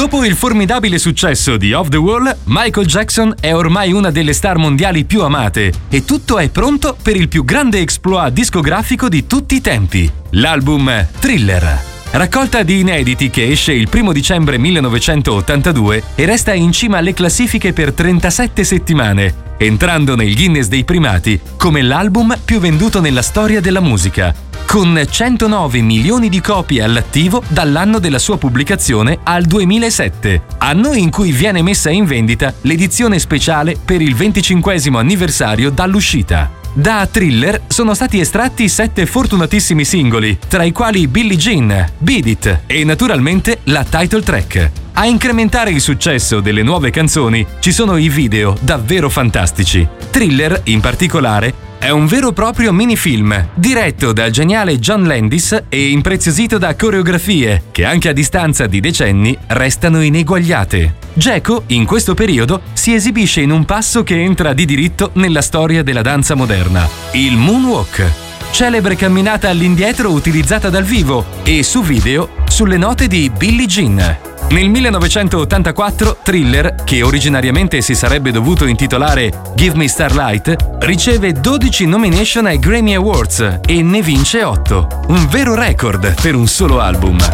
Dopo il formidabile successo di Off the Wall, Michael Jackson è ormai una delle star mondiali più amate e tutto è pronto per il più grande exploit discografico di tutti i tempi, l'album Thriller. Raccolta di inediti che esce il 1 dicembre 1982 e resta in cima alle classifiche per 37 settimane, entrando nel Guinness dei primati come l'album più venduto nella storia della musica, con 109 milioni di copie all'attivo dall'anno della sua pubblicazione al 2007, anno in cui viene messa in vendita l'edizione speciale per il 25° anniversario dall'uscita. Da Thriller sono stati estratti 7 fortunatissimi singoli, tra i quali Billie Jean, Beat It e naturalmente la title track. A incrementare il successo delle nuove canzoni ci sono i video davvero fantastici. Thriller, in particolare, è un vero e proprio minifilm, diretto dal geniale John Landis e impreziosito da coreografie che anche a distanza di decenni restano ineguagliate. Geco, in questo periodo, si esibisce in un passo che entra di diritto nella storia della danza moderna, il moonwalk. Celebre camminata all'indietro utilizzata dal vivo e su video sulle note di Billie Jean. Nel 1984 Thriller, che originariamente si sarebbe dovuto intitolare Give Me Starlight, riceve 12 nomination ai Grammy Awards e ne vince 8, un vero record per un solo album.